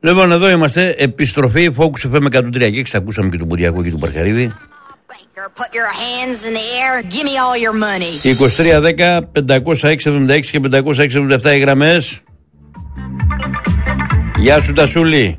Λοιπόν, εδώ είμαστε. Επιστροφή Focus FM 103 και ακούσαμε και τον Πουριακό και τον Παρκαρίδη. 2310-506-76 και 506-77 οι γραμμές. Γεια σου Τασούλη.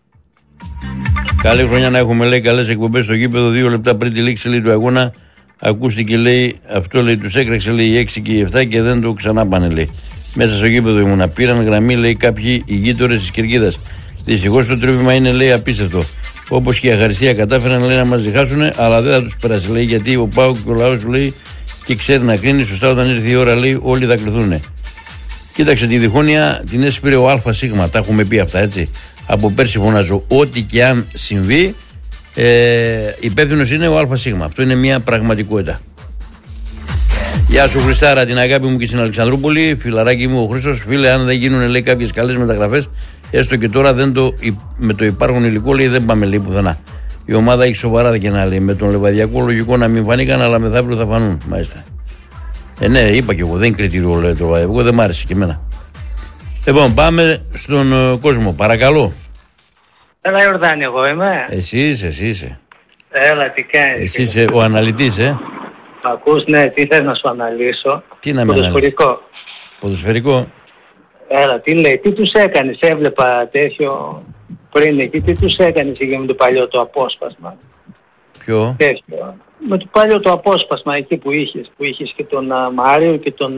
Καλή χρονιά να έχουμε, λέει, καλές εκπομπές στο γήπεδο. 2 λεπτά πριν τη λήξη, λέει, του αγώνα ακούστηκε, λέει, αυτό, λέει, τους έκραξε, λέει, οι 6 και οι 7 και δεν το ξανά πάνε, λέει. Μέσα στο γήπεδο ήμουνα. Πήραν γραμμή, λέει, κάποιοι οι γείτονες της Κερκίδας. Δυστυχώς το τρίβημα είναι, λέει, απίστευτο. Όπως και η αχαριστία κατάφεραν, λέει, να μας διχάσουν, αλλά δεν θα τους περάσει, λέει, γιατί ο ΠΑΟΚ και ο λαός, λέει, και ξέρει να κρίνει σωστά όταν ήρθε η ώρα, λέει, όλοι θα κρυθούν. Κοίταξε, τη διχόνοια την έσπηρε ο ΑΣ. Τα έχουμε πει αυτά, έτσι. Από πέρσι φωνάζω, ό,τι και αν συμβεί, υπεύθυνος είναι ο ΑΣ. Αυτό είναι μια πραγματικότητα. Γεια σου Χριστάρα, την αγάπη μου και στην Αλεξανδρούπολη. Φιλαράκι μου ο Χρήστος. Φίλε, αν δεν γίνουν, λέει, κάποιες καλές μεταγραφές, έστω και τώρα με το υπάρχον υλικό, λέει, δεν πάμε, λέει, πουθενά. Η ομάδα έχει σοβαρά κενά, λέει. Με τον Λεβαδιακό λογικό να μην φανήκαν, αλλά μεθαύριο θα φανούν. Μάλιστα. Ναι, είπα και εγώ, δεν είναι κριτήριο, λέει, το Λεβαδιακό, δεν μ' άρεσε και εμένα. Λοιπόν, πάμε στον κόσμο, παρακαλώ. Έλα, Ιορδάνη, εγώ είμαι. Εσύ είσαι. Έλα, τι κάνεις. Εσύ είσαι ο αναλυτής, Μ' ακούς, ναι, τι θες να σου αναλύσω. Τι να με αναλύσεις. Ποδοσφαιρικό. Έλα, τι λέει, τι τους έκανες, έβλεπα τέτοιο πριν εκεί, τι τους έκανες εκεί με το παλιό το απόσπασμα. Ποιο? Τέτοιο. Με το παλιό το απόσπασμα εκεί που είχες και τον Μάριο και τον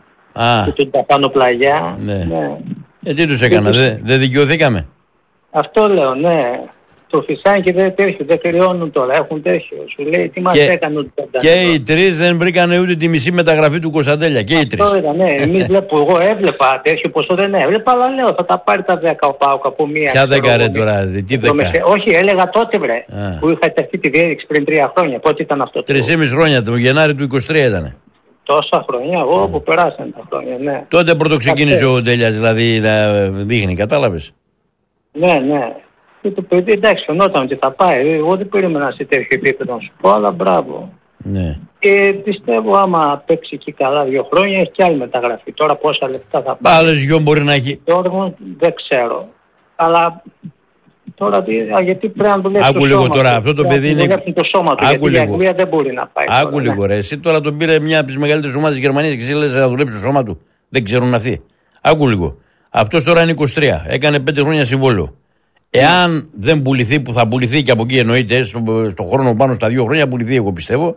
Ταπανοπλαγιά. Ναι. Τι τους έκανα, δεν δικαιωθήκαμε. Αυτό λέω, ναι. Το φυσάκι δεν κρυώνουν τώρα, έχουν τέτοιο. Σου λέει τι μας έκαναν. Και οι τρεις δεν βρήκαν ούτε τη μισή μεταγραφή του Κωνσταντέλια. Και οι τρεις. Αυτό ήταν, ναι. Εγώ έβλεπα τέτοιο ποσό, δεν έβλεπα, αλλά λέω θα τα πάρει τα 10 ο ΠΑΟΚ από μία. Ποια 10 ρε τώρα, τι 10? Όχι, έλεγα τότε βρε, που είχα αυτή τη διέδειξη πριν 3 χρόνια. Πότε ήταν αυτό? 3,5 χρόνια, το Γενάρη του 23 ήταν. Τόσα χρόνια, εγώ που περάσαν τα χρόνια, ναι. Τότε πρώτο ξεκίνησε ο Ντέλιας, δηλαδή να δείχνει, κατάλαβες. Ναι. Και το παιδί, εντάξει, φαινόταν ότι θα πάει. Εγώ δεν περίμενα σε τέτοιο επίπεδο να σου πω, αλλά μπράβο. Ναι. Και πιστεύω άμα παίξει εκεί καλά 2 χρόνια έχει και άλλη μεταγραφή. Τώρα πόσα λεπτά θα πάει. Άλλες 2 μπορεί να έχει. Δεν ξέρω. Αλλά τώρα γιατί πρέπει να δουλεύει το σώμα. Τώρα, αυτό το παιδί είναι. Το σώμα του, γιατί η Αγγλία δεν μπορεί να πάει. Άκου λίγο, ρε. Εσύ τώρα τον πήρε μια από τις μεγαλύτερες ομάδες της Γερμανίας και εσύ λες να δουλέψει το σώμα του. Δεν ξέρουν αυτοί. Άκου λίγο. Αυτός τώρα είναι 23. Έκανε 5 χρόνια συμβόλαιο. Εάν δεν πουληθεί, που θα πουληθεί και από εκεί εννοείται, στον χρόνο πάνω στα 2 χρόνια πουληθεί, εγώ πιστεύω,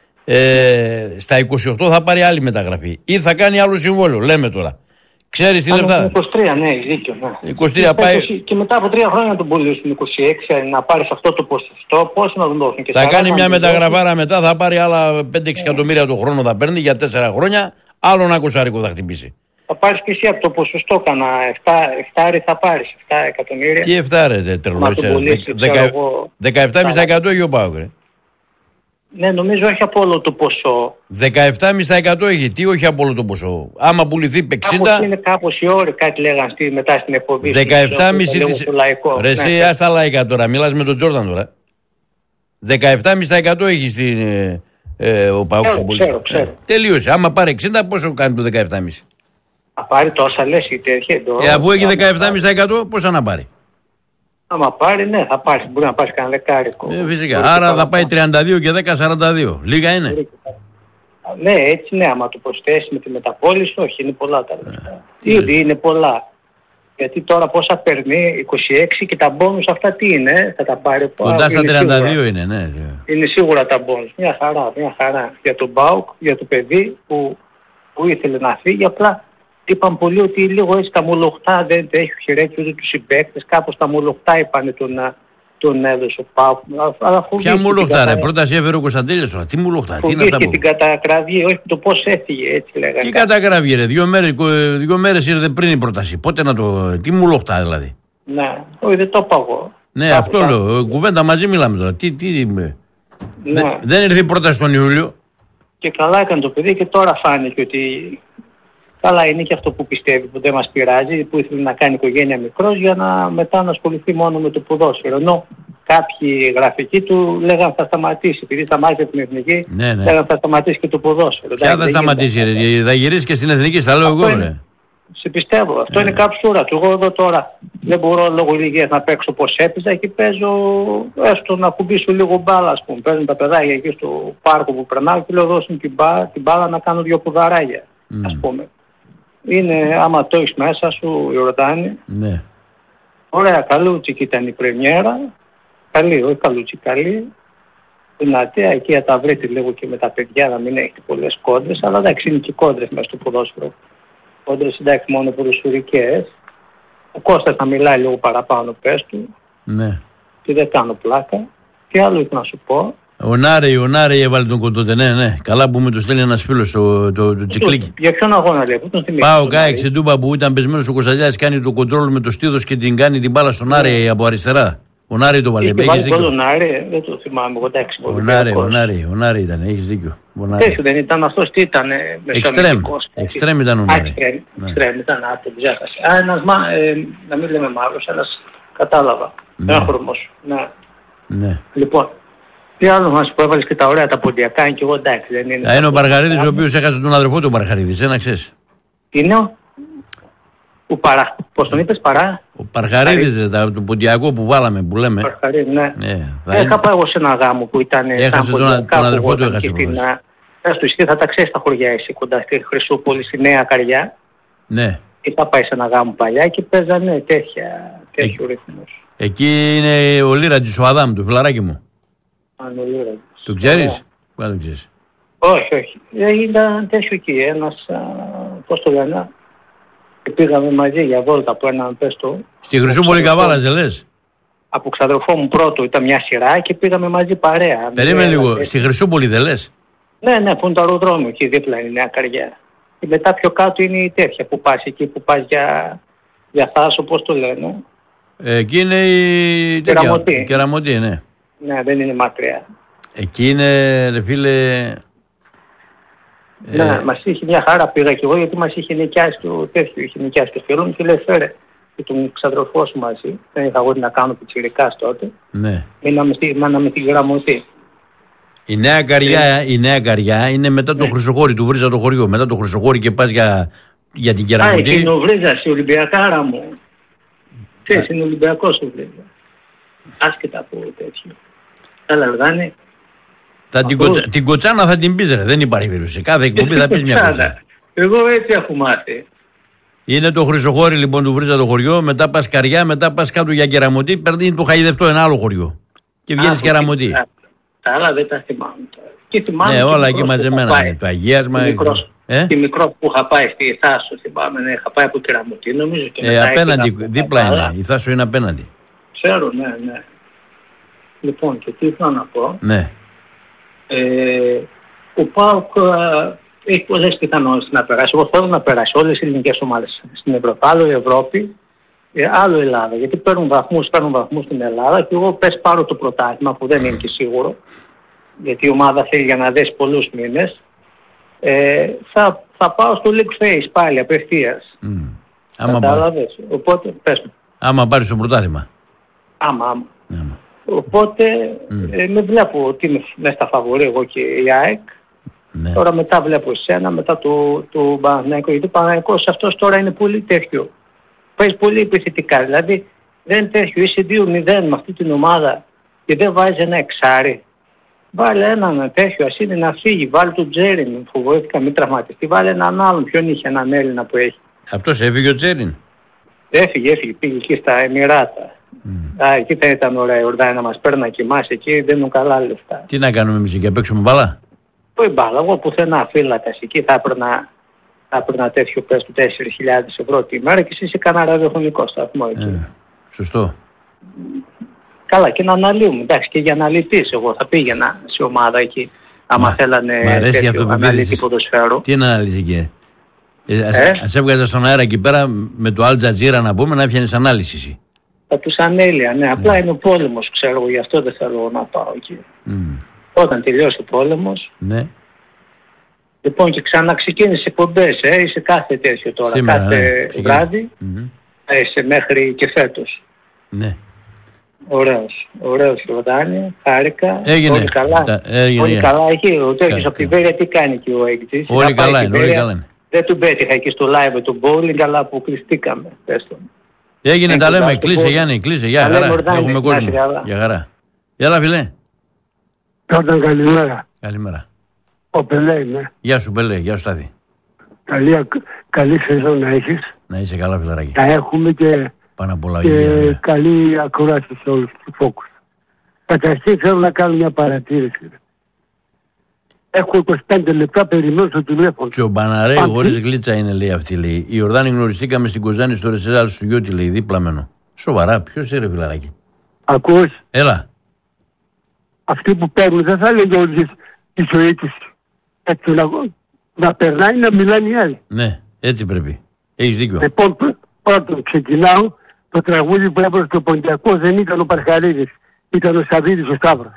στα 28 θα πάρει άλλη μεταγραφή. Ή θα κάνει άλλο συμβόλαιο, λέμε τώρα. Ξέρεις τι λεπτά. 23, ναι, έχει δίκιο. Ναι. 23 πάει. Και μετά από 3 χρόνια να τον πουλήσουν 26, να πάρει αυτό το ποσοστό, πώς να τον δώσουν. Και θα κάνει μια μεταγραφάρα μετά, θα πάρει άλλα 5-6 εκατομμύρια το χρόνο, θα παίρνει για 4 χρόνια, άλλο ένα κοσάρικο θα χτυπήσει. Θα πάρεις και εσύ από το ποσοστό, κανένα 7 θα πάρεις, 7 εκατομμύρια. Τι 7 ρε, τρελός, 17,5% έχει ο ΠΑΟΚ, ρε. Ναι, νομίζω όχι από όλο το ποσό. 17,5% έχει, τι όχι από όλο το ποσό. Άμα πουληθεί 60... Είναι κάπως η ώρα, κάτι λέγαν μετά στην εκπομπή. 17,5%. Ρε εσύ, ας τα λαϊκά τώρα, μιλάς με τον Τζόρνταν τώρα. 17,5% έχει στην ο ΠΑΟΚ στον πουληθεί. Τελείωσε, άμα πάρει 60, πόσο κάνει το 17,5%. Θα πάρει τόσα λες ή τέτοια. Αφού έχει 17,5% πόσα να πάρει. Άμα πάρει, ναι, θα πάρει. Μπορεί να πάρει κανένα δεκάρικο. Φυσικά. Άρα θα πάει 32 και 10, 42. Λίγα είναι. Ναι, έτσι ναι. Άμα το προσθέσει με τη μεταπώληση, όχι, είναι πολλά τα λεφτά. Ήδη είναι πολλά. Γιατί τώρα πόσα παίρνει, 26 και τα μπόνους αυτά τι είναι, θα τα πάρει. Κοντά στα 32 είναι, ναι. Είναι σίγουρα τα μπόνους. Μια χαρά. Για τον ΠΑΟΚ, για το παιδί που ήθελε να φύγει, απλά. Είπαν πολλοί ότι λίγο έτσι τα μολοχτά δεν έχει χειρέξει ούτε τους συμπαίκτες, κάπως τα μολοχτά είπανε τον έδωσε ο ΠΑΟΚ. Ποια μολοχτά ρε, πρόταση έφερε ο Κωνσταντέλιας τώρα, τι μολοχτά, τι είναι αυτά που... την κατακραυγή, όχι το πώς έφυγε, έτσι λέγανε. Τι κατακραυγή ρε, 2 μέρες ήρθε πριν η πρόταση, πότε να το... τι μολοχτά δηλαδή. Ναι, όχι δεν το είπα εγώ. Ναι, αυτό λέω, κουβέντα μαζί μιλάμε τώρα, δεν ήρθε η πρόταση τον Ιούλιο. Και καλά έκανε το παιδί και τώρα φάνηκε ότι... Καλά είναι και αυτό που πιστεύει που δεν μας πειράζει, που ήθελε να κάνει οικογένεια μικρός για να μετά να ασχοληθεί μόνο με το ποδόσφαιρο. Ενώ κάποιοι γραφικοί του λέγανε θα σταματήσει, επειδή σταμάτησε την εθνική, λέγανε θα σταματήσει και το ποδόσφαιρο. Ποια θα σταματήσει ρε, θα γυρίσει και στην εθνική, θα λέω εγώ ρε. Σε πιστεύω, αυτό είναι καψούρα του, εγώ εδώ τώρα δεν μπορώ λόγω ηλικίας να παίξω πως έπαιζα και παίζω έστω να κουμπίσω λίγο μπάλα, ας πούμε. Παίζουν τα παιδάκια εκεί στο πάρκο που περνάω και λέω δώσουν την μπάλα να κάνω 2 πουδαράγια, ας πούμε. Είναι, άμα το έχεις μέσα σου, Ιορδάνη. Ναι. Ωραία, καλούτσικη ήταν η πρεμιέρα. Καλή, όχι καλούτσι, καλή. Δυνατή, εκεί θα τα βρείτε λίγο και με τα παιδιά να μην έχετε πολλές κόντρες, αλλά εντάξει είναι και κόντρες μέσα στο ποδόσφαιρο. Κόντρες εντάξει μόνο ποδοσφαιρικές. Ο Κώστας θα μιλάει λίγο παραπάνω πες του. Ναι. Και δεν κάνω πλάκα. Τι άλλο ήθελα να σου πω. Ο Νάρη έβαλε τον κοντότε, ναι. Καλά που μου το στέλνει ένας φίλος το Τσικλίκι. Για ποιον αγώνα λέει, πού τον θυμίζει. Πάω Κάεξ στην Τούμπα που ήταν πεσμένος ο Κωνσταντιάς, κάνει το κοντρόλ με το στήθος και την κάνει την μπάλα στον Άρη από αριστερά. Ο Νάρη το βάλε. Έχεις δίκιο. Ο Νάρη, δεν το θυμάμαι εγώ, εντάξει. Ο Νάρη ήταν, έχεις δίκιο. Έτσι δεν ήταν αυτός, τι ήταν. Εξτρέμ ήταν ο Νάρη. Εξτρέμ ήταν, το διάχασε. Ένας να μην λέμε μαύρος, ένας κατάλαβα. Ένα χρωμός. Ναι. Λοιπόν, τι άλλο μας που έβαλες και τα ωραία τα ποντιακά, είναι και εγώ εντάξει δεν είναι. Είναι ο Παρχαρίδης ο οποίος έχασε τον αδερφό του Παρχαρίδης, ένα ξέρεις. Είναι ο... Πώς τον είπες, Ο Παρχαρίδης, το ποντιακό που βάλαμε, που λέμε. Παρχαρίδης, ναι. Είχα πάει εγώ σε ένα γάμο που ήταν... Έχασε τον αδερφό του, έχασε προχώς. Στο ισχύ θα τα ξέρεις τα χωριά εσύ κοντά στη Χρυσούπολη, στη Νέα Καριά. Ναι. Είχα πάει σε ένα γάμο παλιά και παίζανε τέτοιο ρυθμός. Εκεί είναι ο Λίρατζης, ο Αδάμ, το φιλαράκι μου. Αν ο Λίρατζης. Το ξέρεις? Πού δεν ξέρεις? Όχι. Ήταν τέτοιο εκεί, ένας, πώς το λένε, και πήγαμε μαζί για βόλτα από έναν πέστο. Στη Χρυσούπολη Καβάλας δεν λες? Από ξαδερφό μου πρώτο ήταν μια σειρά και πήγαμε μαζί παρέα. Περίμενε λίγο, στη Χρυσούπολη δεν λες? Ναι, που είναι το αεροδρόμιο εκεί δίπλα είναι η Νέα Καριά. Και μετά πιο κάτω είναι η τέτοια που πας εκεί που πας για Θάσο, πώς το λένε. Εκεί είναι η Κεραμωτή, ναι. Ναι, δεν είναι μακριά. Εκεί είναι, ρε φίλε... Ναι, μας είχε μια χαρά, πήγα και εγώ γιατί μας είχε νοικιάσει το τέτοιο, είχε νοικιάσει το φίλο μου και λέει φέρε και τον ξαδερφό σου μαζί. Δεν είχα εγώ να κάνω πιτσιρικάς τότε. Ναι. Μείναμε στην Κεραμωτή. Η Νέα Καριά είναι μετά το Χρυσοχώρι, του Βρίζα το χωριό. Μετά το Χρυσοχώρι και πας για την Κεραμωτή. Είναι ο Βρίζας, η Ολυμπιακάρα μου. Ξέρεις, είναι Ολυμπιακός ο Βρίζας. Άσχετα από τέτοιο. Καλά, Λογάνη. Την κοτσάνα θα την πεις ρε, δεν υπάρχει περίπτωση. Κάθε εκπομπή θα πεις μια κοτσάνα. Εγώ έτσι έχω μάθει. Είναι το Χρυσοχώρι λοιπόν του Βρίζα το χωριό, μετά πας Καριά, μετά πας κάτω για Κεραμωτή, παίρνει το Χαϊδευτό, ένα άλλο χωριό. Και βγαίνεις Κεραμωτή. Τα άλλα δεν τα θυμάμαι. Ναι, όλα εκεί μαζεμένα. Το αγίασμα. Τη μικρό που είχα πάει στη Θάσο, θυμάμαι, είχα πάει από Κεραμωτή, νομίζω. Απέναντι, δίπλα είναι. Η Θάσο είναι απέναντι. Ξέρω, ναι. Λοιπόν, και τι ήθελα να πω. Ναι. Ο ΠΑΟΚ έχει πολλές πιθανότητες να περάσει. Εγώ θέλω να περάσει όλες οι ελληνικές ομάδες στην Ευρώπη. Άλλο η Ευρώπη, άλλο η Ελλάδα. Γιατί παίρνουν βαθμούς στην Ελλάδα και εγώ πες πάρω το πρωτάθλημα που δεν είναι και σίγουρο. Γιατί η ομάδα θέλει για να δέσει πολλούς μήνες. Θα πάω στο League Face πάλι απευθείας. Κατάλαβες. Οπότε πες μου. Άμα πάρεις το πρωτάθλημα. Άμα. Οπότε με βλέπω ότι είμαι μέσα στα φαβορί εγώ και η ΑΕΚ. Ναι. Τώρα μετά βλέπω εσένα, μετά το Παναθηναϊκό. Γιατί ο Παναθηναϊκός αυτός τώρα είναι πολύ τέτοιο. Παίζει πολύ επιθετικά. Δηλαδή δεν είναι τέτοιο. Είσαι 2-0 με αυτή την ομάδα και δεν βάζει ένα εξάρι. Βάλε έναν τέτοιο, ας είναι να φύγει. Βάλε τον Τζέριν, φοβήθηκα μην τραυματιστεί. Βάλε έναν άλλον, ποιον είχε, έναν Έλληνα που έχει. Αυτός έφυγε ο Τζέριν? Έφυγε, πήγε εκεί στα Εμιράτα. Εκεί θα ήταν ωραία η Ορδάνη να μας παίρνει και εμάς εκεί, δίνουν καλά λεφτά. Τι να κάνουμε εμείς εκεί, να παίξουμε μπάλα? Όχι μπάλα, εγώ πουθενά φύλακας εκεί θα έπαιρνα τέτοιο πες του 4.000 ευρώ τη μέρα και εσύ είσαι κανένα ραδιοφωνικό σταθμό εκεί. Σωστό. Καλά και να αναλύουμε, εντάξει και για αναλυτής εγώ θα πήγαινα σε ομάδα εκεί. Άμα θέλανε τέτοιο αναλύτη ποδοσφαίρου. Τι είναι ανάλυση εκεί? Ας έβγαζα στον αέρα εκεί πέρα με το Al Jazeera να πούμε να έφτιανες ανάλυση εσύ. Θα τους ανέλυα, ναι. Απλά είναι ο πόλεμος, ξέρω εγώ, γι' αυτό δεν θέλω να πάω εκεί. Όταν τελειώσει ο πόλεμος. Ναι. Λοιπόν και ξαναξεκίνησε εκπομπές, είσαι κάθε τέτοιο τώρα, σήμερα, κάθε βράδυ. Είσαι μέχρι και φέτος. Ναι. Ωραίος Ιορδάνη, χάρηκα. Έγινε. Όλοι καλά. Όλοι καλά εκεί. Ο τέτοιος από την Βέρεια τι κάνει εκεί ο έγκυτης? Όλοι καλά είναι. Δεν του πέτυχα εκεί στο live του bowling, αλλά αποκλειστήκαμε. Έγινε, τα λέμε. Κλείσε, Γιάννη, κλείσε. Γεια χαρά. Έχουμε κόσμο. Γεια χαρά. Έλα, φιλέ. Πρώτα καλημέρα. Καλημέρα. Ο Πελέ είμαι. Γεια σου, Πελέ. Γεια σου, Στάθη. Καλή σεζόν να έχεις. Να είσαι καλά, φιλαράκι. Να έχουμε και, Πάνω απ' όλα, και καλή ακρόαση σε όλους τους φόκους. Καταρχήν θέλω να κάνω μια παρατήρηση. Έχω 25 λεπτά περιμένω στο τηλέφωνο. Και ο Μπαναρέι χωρίς γλίτσα είναι, λέει αυτή. Λέει. Η Ιορδάνη γνωριστήκαμε στην Κοζάνη στο Ρεσεράλ στο Γιώτη, λέει, δίπλαμενο. Σοβαρά, ποιος είσαι, ρε φιλαράκι. Ακούς. Έλα. Αυτοί που παίρνουν δεν θα λένε όλη τη ζωή τους. Έτσι να περνάει να μιλάνε οι άλλοι. Ναι, έτσι πρέπει. Έχεις δίκιο. Λοιπόν, πρώτον ξεκινάω. Το τραγούδι που έβαλε στο Ποντιακό δεν ήταν ο Παρχαρίδης. Ήταν ο Σαββίδης ο Σταύρος.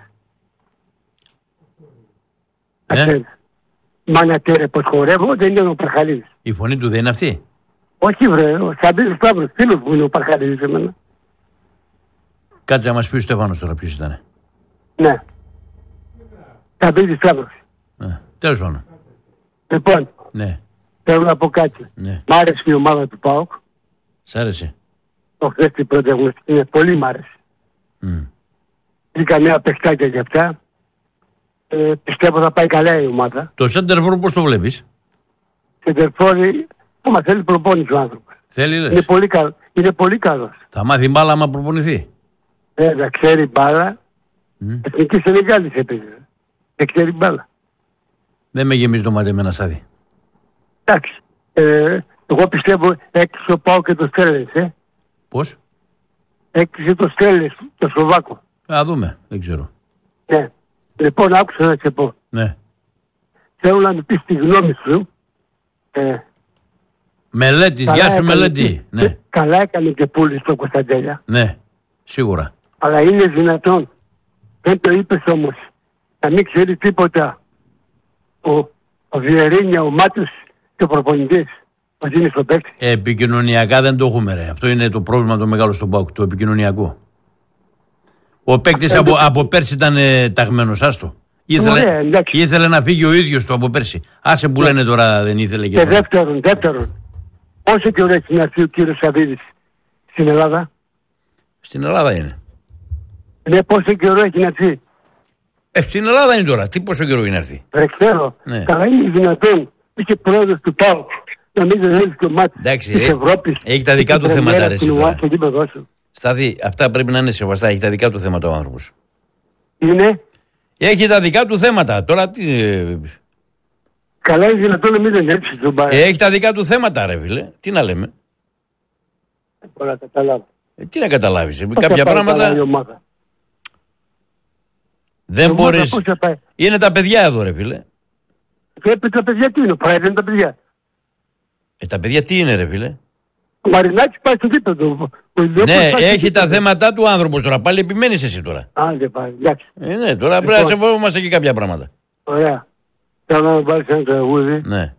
Μάνα τέρε πως χορεύω, δεν είναι ο Παρχαρίδης. Η φωνή του δεν είναι αυτή. Όχι βρε, ο Σαββίδης Σταύρος, φίλος μου είναι ο Παρχαρίδης εμένα. Κάτσε να μας πει ο Στέφανος τώρα ποιος ήταν. Ναι. Σαββίδης Σταύρος. Τέλος πάντων. Λοιπόν, ναι. Θέλω να πω κάτι. Ναι. Μ' άρεσε η ομάδα του ΠΑΟΚ. Σ' άρεσε. Το χθες την πρωταγωνιστική είναι πολύ μ' άρεσε. Βρήκα νέα παιχτάκια για αυτά. Πιστεύω θα πάει καλά η ομάδα. Το Σέντερφορ πώς το βλέπεις? Σέντερφορ, μα θέλει προπόνηση ο άνθρωπος. Θέλει, λες. Είναι πολύ καλός. Θα μάθει μπάλα άμα προπονηθεί. Θα ξέρει μπάλα. Εθνική Σενεγάλης έπαιζε. Δεν ξέρει μπάλα. Δεν με γεμίζει το μάτι εμένα, Στάθη. Εντάξει. Εγώ πιστεύω έκλεισε ο ΠΑΟΚ και το Στέλλες. Πώς? Έκλεισε το Στέλλες, το Σλοβάκο. Α, δούμε. Δεν ξέρω. Ναι. Λοιπόν, άκουσα να σε πω. Ναι. Θέλω να μου πεις τη γνώμη σου. Μελέτης, γεια σου Μελέτη. Ναι. Καλά έκανε και πούλησε το Κωνσταντέλια. Ναι, σίγουρα. Αλλά είναι δυνατόν. Δεν το είπες όμως. Να μην ξέρει τίποτα ο Βιερίνια, ο Μάτος και ο προπονητής. Ότι είναι στο παίκτη. Επικοινωνιακά δεν το έχουμε, ρε. Αυτό είναι το πρόβλημα το μεγάλο στον ΠΑΟΚ, το επικοινωνιακό. Ο παίκτης από πέρσι ήταν ταγμένος, άστο. Ήθελε να φύγει ο ίδιος του από πέρσι. Άσε που λένε τώρα δεν ήθελε και δεύτερον, πόσο καιρό έχει να έρθει ο κύριος Σαββίδης στην Ελλάδα? Στην Ελλάδα είναι. Ναι, πόσο καιρό έχει να έρθει? Στην Ελλάδα είναι τώρα. Τι πόσο καιρό έχει να έρθει? Δεν ξέρω. Ναι. Καλά είναι δυνατόν. Είσαι πρόεδρος του ΠΑΟΚ. Να μην δεν έχει το μάτι της Ευρώπης. Έχει τα δικά του θέματα, ρε. Στάθη, αυτά πρέπει να είναι σεβαστά. Έχει τα δικά του θέματα ο άνθρωπος. Είναι. Έχει τα δικά του θέματα. Τώρα τι. Καλά είναι δυνατόν να μην δεν έρθει τον ΠΑΟΚ. Έχει τα δικά του θέματα, ρε φίλε. Τι να λέμε. Μπορώ να καταλάβω. Τι να καταλάβεις. Κάποια πράγματα. Δεν μπορείς. Είναι τα παιδιά εδώ, ρε φίλε. Τα παιδιά τι είναι, δεν είναι τα παιδιά. Τα παιδιά τι είναι, ρε φίλε? Ο Μαρινάκης πάει στο γήπεδο. Ναι, έχει τα θέματα του άνθρωπος τώρα. Πάλι επιμένεις εσύ τώρα. Δεν πάει, εντάξει. Ναι, τώρα πρέπει να σεβόμαστε και κάποια πράγματα. Ωραία. Θέλω να βάλεις ένα τραγούδι. Ναι.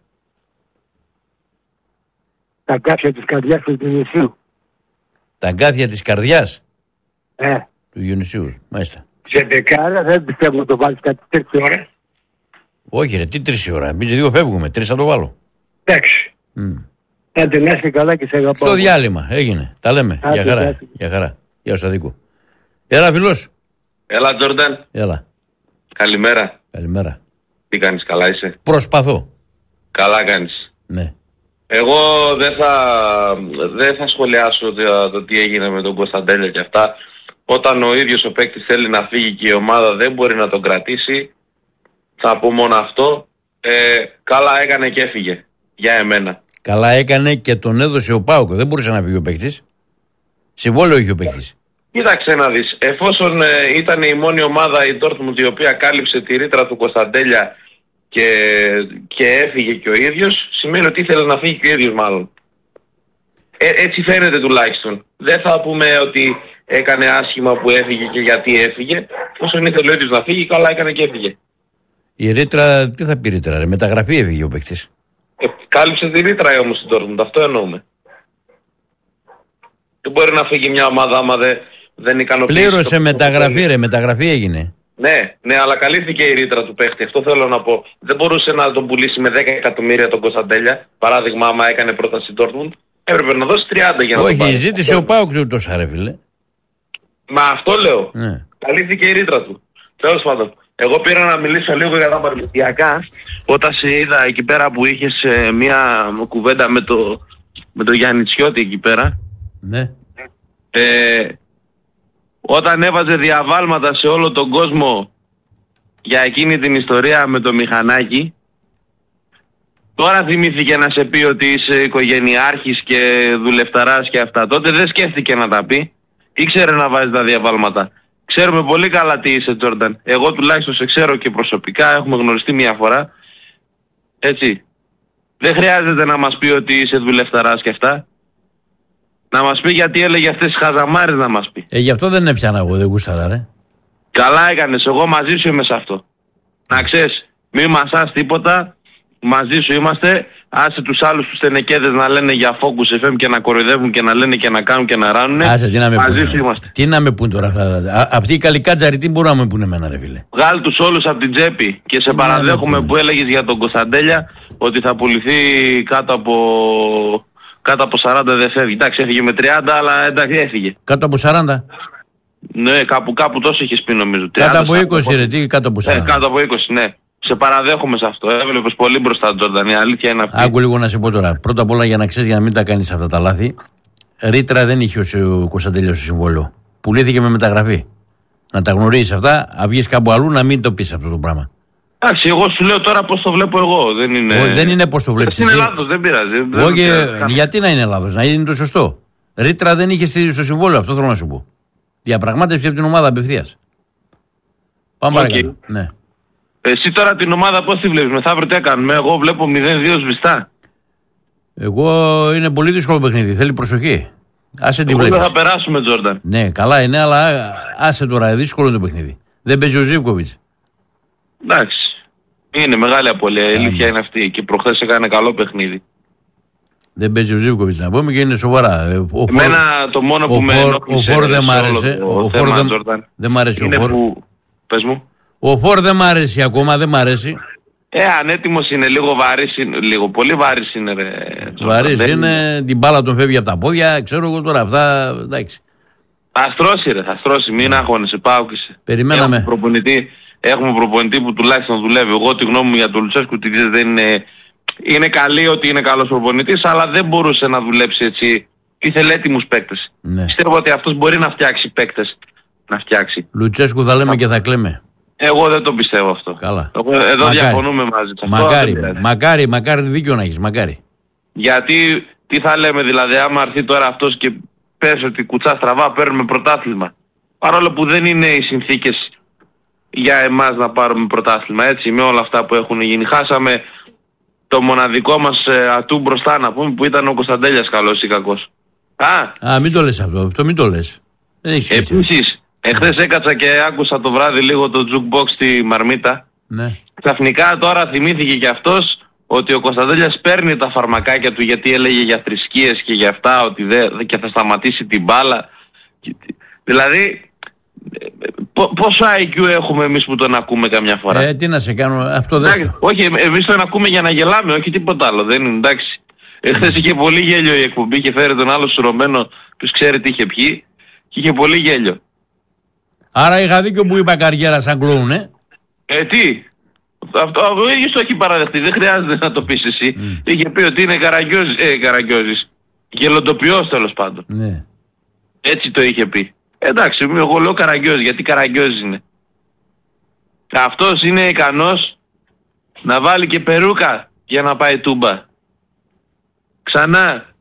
Τα γκάθια της καρδιάς του Διονυσίου. Τα γκάθια της καρδιάς? Του Διονυσίου, μάλιστα. Σε δεκάρα δεν πιστεύω να το βάλεις κάτι 3 ώρες. Όχι ρε, τι 3 ώρα. Εμείς 2 φεύγουμε, 3 θα το βάλω. Εντάξει. Άντε να είσαι καλά και σε αγαπάω. Στο διάλειμμα, έγινε. Τα λέμε. Για χαρά. Για χαρά. Γεια σου Αδίκου. Έλα φίλος. Έλα Τζόρνταν. Έλα. Καλημέρα. Καλημέρα. Τι κάνεις, καλά είσαι? Προσπαθώ. Καλά κάνεις. Ναι. Εγώ δεν θα σχολιάσω το τι έγινε με τον Κωνσταντέλια και αυτά. Όταν ο ίδιος ο παίκτης θέλει να φύγει και η ομάδα δεν μπορεί να τον κρατήσει, θα πω μόνο αυτό. Καλά έκανε και έφυγε. Για εμένα. Καλά έκανε και τον έδωσε ο ΠΑΟΚ. Δεν μπορούσε να φύγει ο παίκτης. Συμβόλαιο είχε ο παίκτης. Κοίταξε να δεις. Εφόσον ήταν η μόνη ομάδα η Dortmund η οποία κάλυψε τη ρήτρα του Κωνσταντέλια και έφυγε και ο ίδιος, σημαίνει ότι ήθελε να φύγει και ο ίδιος μάλλον. Έτσι φαίνεται τουλάχιστον. Δεν θα πούμε ότι έκανε άσχημα που έφυγε και γιατί έφυγε. Όσον ήθελε ο ίδιος να φύγει, καλά έκανε και έφυγε. Η ρήτρα, τι θα πει ρήτρα, ρε, μεταγραφή έφυγε ο παίκτης. Κάλυψε τη ρήτρα όμως στην Dortmund, αυτό εννοούμε. Δεν μπορεί να φύγει μια ομάδα άμα δεν ικανοποιήσει. Πλήρωσε μεταγραφή, ρε, μεταγραφή έγινε. Ναι, αλλά καλύφθηκε η ρήτρα του παίχτη, αυτό θέλω να πω. Δεν μπορούσε να τον πουλήσει με 10 εκατομμύρια τον Κωνσταντέλια, παράδειγμα άμα έκανε πρόταση Dortmund. Έπρεπε να δώσει 30 για να όχι, το πάρει. ζήτησε ο ΠΑΟΚ του τόσα ρε φίλε. Μα αυτό λέω. Ναι. Καλύφθηκε η ρήτρα του. Τέλος πάντων. Εγώ πήρα να μιλήσω λίγο για τα παρελθιακά. Όταν σε είδα εκεί πέρα που είχες μια κουβέντα με το Γιάννη Τσιώτη εκεί πέρα. Ναι. Όταν έβαζε διαβάλματα σε όλο τον κόσμο για εκείνη την ιστορία με το μηχανάκι, τώρα θυμήθηκε να σε πει ότι είσαι οικογενειάρχης και δουλευταράς και αυτά. Τότε δεν σκέφτηκε να τα πει. Ήξερε να βάζει τα διαβάλματα. Ξέρουμε πολύ καλά τι είσαι, Τζόρνταν. Εγώ τουλάχιστον σε ξέρω και προσωπικά, έχουμε γνωριστεί μια φορά. Έτσι. Δεν χρειάζεται να μας πει ότι είσαι δουλευταράς και αυτά. Να μας πει γιατί έλεγε αυτές τις χαζαμάρες να μας πει. Γι' αυτό δεν έπιανα εγώ, δεν γούσταρα ρε. Καλά έκανες, εγώ μαζί σου είμαι σε αυτό. Να ξέρεις, μη μασάς τίποτα, μαζί σου είμαστε. Άσε τους άλλους τους τενεκέδες να λένε για Focus FM και να κοροϊδεύουν και να λένε και να κάνουν και να ράνουνε. Άσε, τι να με μαζί πούνε. σου είμαστε. Τι να με πούν τώρα αυτά. Αυτοί οι καλικάτζαροι τι μπορούν να με πούνε εμένα ρε φίλε. Βγάλ' τους όλους από την τσέπη και σε παραδέχομαι που έλεγες για τον Κωνσταντέλια ότι θα πουληθεί κάτω από 40 δεν φεύγει. Εντάξει, έφυγε με 30, αλλά εντάξει, έφυγε. Κάτω από 40. Ναι, κάπου τόσο είχες πει νομίζω. 30, Κάτω από 20 ρε, τι κάτω από 40. Κάτω από 20, ναι. Σε παραδέχομαι σε αυτό. Έβλεπες πολύ μπροστά, Τζόρνταν. Η αλήθεια είναι αυτή. Άκου λίγο να σε πω τώρα. Πρώτα απ' όλα για να ξέρεις, για να μην τα κάνεις αυτά τα λάθη. Ρήτρα δεν είχε ο Κωνσταντέλιος στο συμβόλαιο. Πουλήθηκε με μεταγραφή. Να τα γνωρίσεις αυτά, να βγεις κάπου αλλού να μην το πεις αυτό το πράγμα. Εντάξει, εγώ σου λέω τώρα πώς το βλέπω εγώ. Δεν είναι πώς το βλέπεις. Είναι λάθος, δεν πειράζει. Όχι, γιατί να είναι λάθος, να είναι το σωστό. Ρήτρα δεν είχε στο συμβόλαιο, αυτό θέλω να σου πω. Διαπραγμάτευση από την ομάδα απευθείας. Πάμε παρακάτω. Ναι. Εσύ τώρα την ομάδα πώς τη βλέπεις, μεθαύριο τι κάνουμε? Εγώ βλέπω 0-2 σβηστά. Εγώ είναι πολύ δύσκολο παιχνίδι, θέλει προσοχή. Άσε την βλέπεις. Θα περάσουμε, Τζόρνταν. Ναι, καλά είναι, αλλά άσε τώρα, δύσκολο είναι το παιχνίδι. Δεν παίζει ο Ζίβκοβιτς. Εντάξει. Είναι μεγάλη απώλεια, η αλήθεια είναι αυτή. Και προχθές έκανε καλό παιχνίδι. Δεν παίζει ο Ζίβκοβιτς να πούμε και είναι σοβαρά. Εμένα το μόνο που με ενόχλησε. Ο Φορ δεν μ' άρεσε. Δεν μ' άρεσε ο Φορ. Πες μου. Ο Φορ δεν μ' άρεσε ακόμα, δεν μ' αρέσει. Ανέτοιμος είναι, λίγο βαρύς είναι, πολύ βαρύς είναι ρε. Βαρύς είναι, την μπάλα τον φεύγει από τα πόδια, ξέρω εγώ τώρα αυτά, εντάξει. Θα στρώσει ρε, θα στρώσει, μην αγχώνεσαι, πάω και σε. Περιμέναμε. Έχουμε προπονητή που τουλάχιστον δουλεύει. Εγώ τη γνώμη μου για τον Λουτσέσκου δεν είναι... Είναι καλή ότι είναι καλός προπονητής, αλλά δεν μπορούσε να δουλέψει έτσι. Ήθελε έτοιμους παίκτες. Ναι. Πιστεύω ότι αυτός μπορεί να φτιάξει παίκτες. Να φτιάξει. Λουτσέσκου θα λέμε και θα κλαίμε. Εγώ δεν το πιστεύω αυτό. Καλά. Εδώ διαφωνούμε μαζί. Μακάρι δίκιο να έχεις, μακάρι. Γιατί τι θα λέμε δηλαδή, άμα έρθει τώρα αυτός και πες ότι κουτσά στραβά παίρνουμε πρωτάθλημα. Παρόλο που δεν είναι οι συνθήκες για εμάς να πάρουμε πρωτάθλημα, έτσι, με όλα αυτά που έχουν γίνει. Χάσαμε το μοναδικό μας ατού μπροστά να πούμε, που ήταν ο Κωνσταντέλιας, καλός ή κακός. Μην το λες αυτό μην το λες. Επίσης, εχθές έκατσα και άκουσα το βράδυ λίγο το jukebox στη Μαρμίτα. Ναι. Ξαφνικά τώρα θυμήθηκε και αυτός ότι ο Κωνσταντέλιας παίρνει τα φαρμακάκια του γιατί έλεγε για θρησκείες και για αυτά, ότι και θα σταματήσει την μπάλα. Δηλαδή, πόσο IQ έχουμε εμείς που τον ακούμε καμιά φορά? Τι να σε κάνω, αυτό δεν... Όχι, εμείς τον ακούμε για να γελάμε, όχι τίποτα άλλο, δεν είναι, εντάξει. Χθες είχε πολύ γέλιο η εκπομπή και φέρει τον άλλο σουρωμένο, τους ξέρει τι είχε πιει, και είχε πολύ γέλιο. Άρα είχα δίκιο που είπα καριέρα σαν κλόουν, τι? Αυτό ο ίδιος το έχει παραδεχτεί, δεν χρειάζεται να το πεις εσύ. Είχε πει ότι είναι καραγκιόζης, γελοντοποιός τέλος πάντων. Ναι. Έτσι το είχε πει. Εντάξει, εγώ λέω καραγκιόζη, γιατί καραγκιόζης είναι. Αυτός είναι ικανός να βάλει και περούκα για να πάει τούμπα. Ξανά.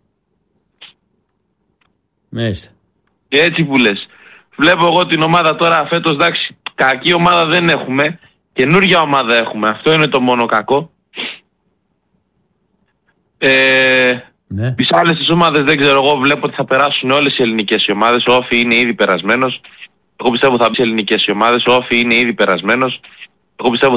Μάλιστα. Και έτσι που λες. Βλέπω εγώ την ομάδα τώρα φέτος, εντάξει, κακή ομάδα δεν έχουμε. Καινούργια ομάδα έχουμε. Αυτό είναι το μόνο κακό. Ναι. Τις άλλες τις ομάδες δεν ξέρω, εγώ βλέπω ότι θα περάσουν όλες οι ελληνικές οι ομάδες. Ο Όφι είναι ήδη περασμένος. Εγώ πιστεύω θα μπει σε ελληνικές οι ομάδες. Ο Όφι είναι ήδη περασμένος. Εγώ πιστεύω